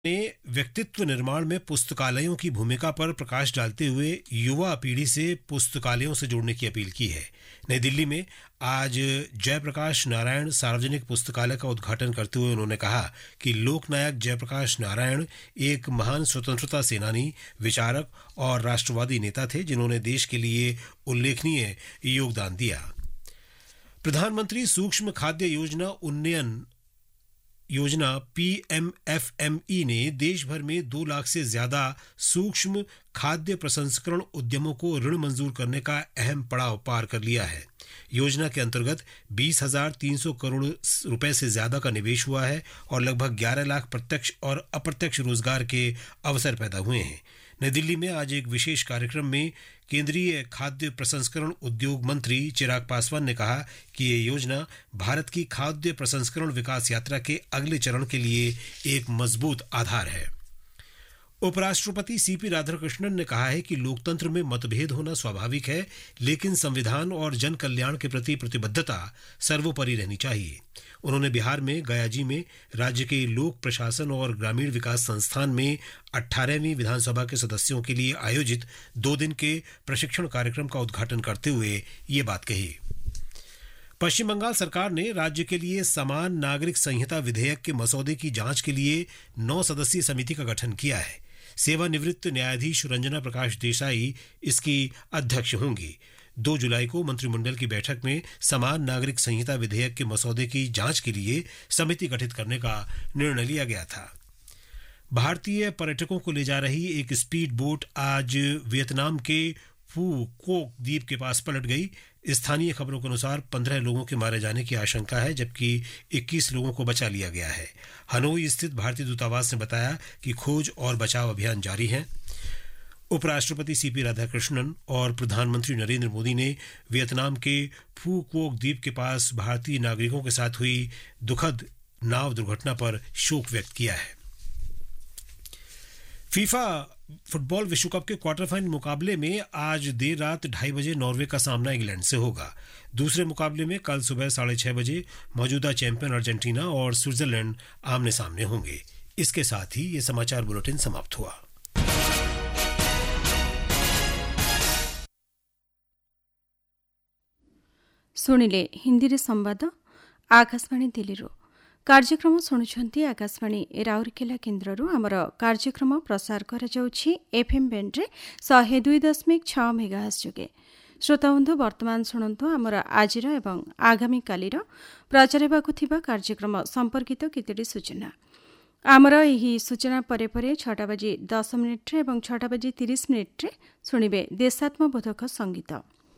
ने व्यक्तित्व निर्माण में पुस्तकालयों की भूमिका पर प्रकाश डालते हुए युवा पीढ़ी से पुस्तकालयों से जुड़ने की अपील की है। नई दिल्ली में आज जयप्रकाश नारायण सार्वजनिक पुस्तकालय का उद्घाटन करते हुए उन्होंने कहा कि लोकनायक जयप्रकाश नारायण एक महान स्वतंत्रता सेनानी, विचारक और राष्ट्रवादी नेता थे जिन्होंने देश के लिए उल्लेखनीय योगदान दिया। प्रधानमंत्री सूक्ष्म खाद्य योजना उन्नयन योजना PMFME ने देश भर में 2 लाख से ज्यादा सूक्ष्म खाद्य प्रसंस्करण उद्यमों को ऋण मंजूर करने का अहम पड़ाव पार कर लिया है। योजना के अंतर्गत 20,300 करोड़ रुपए से ज्यादा का निवेश हुआ है और लगभग 11 लाख प्रत्यक्ष और अप्रत्यक्ष रोजगार के अवसर पैदा हुए हैं। नई दिल्ली में आज एक विशेष कार्यक्रम में केंद्रीय खाद्य प्रसंस्करण उद्योग मंत्री चिराग पासवान ने कहा कि ये योजना भारत की खाद्य प्रसंस्करण विकास यात्रा के अगले चरण के लिए एक मजबूत आधार है। उपराष्ट्रपति CP राधाकृष्णन ने कहा है कि लोकतंत्र में मतभेद होना स्वाभाविक है, लेकिन संविधान और जन कल्याण के प्रति प्रतिबद्धता सर्वोपरि रहनी चाहिए। उन्होंने बिहार में गयाजी में राज्य के लोक प्रशासन और ग्रामीण विकास संस्थान में 18वीं विधानसभा के सदस्यों के लिए आयोजित 2 दिन के प्रशिक्षण कार्यक्रम का उद्घाटन करते हुए ये बात कही। पश्चिम बंगाल सरकार ने राज्य के लिए समान नागरिक संहिता विधेयक के मसौदे की जांच के लिए 9 सदस्यीय समिति का गठन किया है। सेवानिवृत्त न्यायाधीश रंजना प्रकाश देसाई इसकी अध्यक्ष होंगी। 2 जुलाई को मंत्रिमंडल की बैठक में समान नागरिक संहिता विधेयक के मसौदे की जांच के लिए समिति गठित करने का निर्णय लिया गया था। भारतीय पर्यटकों को ले जा रही एक स्पीड बोट आज वियतनाम के फू कोक द्वीप के पास पलट गई। स्थानीय खबरों के अनुसार 15 लोगों के मारे जाने की आशंका है, जबकि 21 लोगों को बचा लिया गया है। हनोई स्थित भारतीय दूतावास ने बताया कि खोज और बचाव अभियान जारी है। उपराष्ट्रपति CP राधाकृष्णन और प्रधानमंत्री नरेंद्र मोदी ने वियतनाम के फू कोक द्वीप के पास भारतीय नागरिकों के साथ हुई दुखद नाव दुर्घटना पर शोक व्यक्त किया है। फीफा फुटबॉल विश्व कप के क्वार्टर फाइनल मुकाबले में आज देर रात 2:30 बजे नॉर्वे का सामना इंग्लैंड से होगा। दूसरे मुकाबले में कल सुबह 6:30 बजे मौजूदा चैंपियन अर्जेंटीना और स्विट्जरलैंड आमने सामने होंगे। इसके साथ ही ये समाचार बुलेटिन समाप्त हुआ। ଶୁଣିଲେ ହିନ୍ଦୀରେ ସମ୍ବାଦ ଆକାଶବାଣୀ ଦିଲ୍ଲୀରୁ। କାର୍ଯ୍ୟକ୍ରମ ଶୁଣୁଛନ୍ତି ଆକାଶବାଣୀ ରାଉରକେଲା କେନ୍ଦ୍ରରୁ। ଆମର କାର୍ଯ୍ୟକ୍ରମ ପ୍ରସାର କରାଯାଉଛି FM ବ୍ୟାଣ୍ଡରେ 102.6 ମେଗାହର୍ଟ୍ଜ ଯୋଗେ। ଶ୍ରୋତାବନ୍ଧୁ, ବର୍ତ୍ତମାନ ଶୁଣନ୍ତୁ ଆମର ଆଜିର ଏବଂ ଆଗାମୀକାଲିର ପ୍ରଚାର ହେବାକୁ ଥିବା କାର୍ଯ୍ୟକ୍ରମ ସମ୍ପର୍କିତ କେତୋଟି ସୂଚନା। ଆମର ଏହି ସୂଚନା ପରେ ପରେ 6:10 ଏବଂ 6:30 ଶୁଣିବେ ଦେଶାତ୍ମବୋଧକ ସଙ୍ଗୀତ।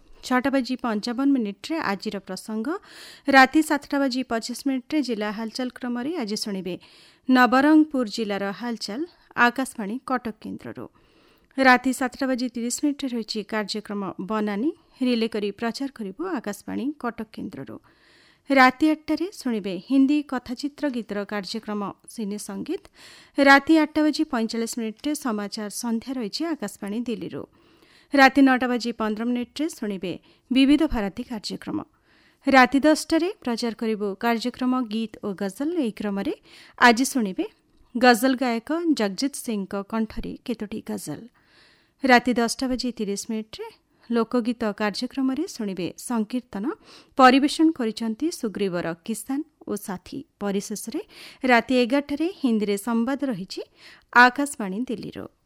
6:55 ଆଜିର ପ୍ରସଙ୍ଗ। ରାତି 7:25 ଜିଲ୍ଲା ହାଲଚାଲ କ୍ରମରେ ଆଜି ଶୁଣିବେ ନବରଙ୍ଗପୁର ଜିଲ୍ଲାର ହାଲଚାଲ ଆକାଶବାଣୀ କଟକ କେନ୍ଦ୍ରରୁ। ରାତି 7:30 ରହିଛି କାର୍ଯ୍ୟକ୍ରମ ବନାନୀ, ରିଲେ କରି ପ୍ରଚାର କରିବ ଆକାଶବାଣୀ କଟକ କେନ୍ଦ୍ରରୁ। ରାତି 8ଟାରେ ଶୁଣିବେ ହିନ୍ଦୀ କଥାଚିତ୍ର ଗୀତର କାର୍ଯ୍ୟକ୍ରମ ସିନେ ସଙ୍ଗୀତ। ରାତି 8:45 ସମାଚାର ସନ୍ଧ୍ୟା ରହିଛି ଆକାଶବାଣୀ ଦିଲ୍ଲୀରୁ। ରାତି 9:15 ଶୁଣିବେ ବିବିଧ ଭାରତୀ କାର୍ଯ୍ୟକ୍ରମ। ରାତି 10ଟାରେ ପ୍ରଚାର କରିବୁ କାର୍ଯ୍ୟକ୍ରମ ଗୀତ ଓ ଗଜଲ। ଏହି କ୍ରମରେ ଆଜି ଶୁଣିବେ ଗଜଲ ଗାୟକ ଜଗଜିତ ସିଂଙ୍କ କଣ୍ଠରେ କେତୋଟି ଗଜଲ। ରାତି 10:30 ଲୋକଗୀତ କାର୍ଯ୍ୟକ୍ରମରେ ଶୁଣିବେ ସଂକୀର୍ତ୍ତନ। ପରିବେଷଣ କରିଛନ୍ତି ସୁଗ୍ରୀବର କିସାନ ଓ ସାଥୀ। ପରିଶେଷରେ ରାତି 11ଟାରେ ହିନ୍ଦୀରେ ସମ୍ବାଦ ରହିଛି ଆକାଶବାଣୀ ଦିଲ୍ଲୀରୁ।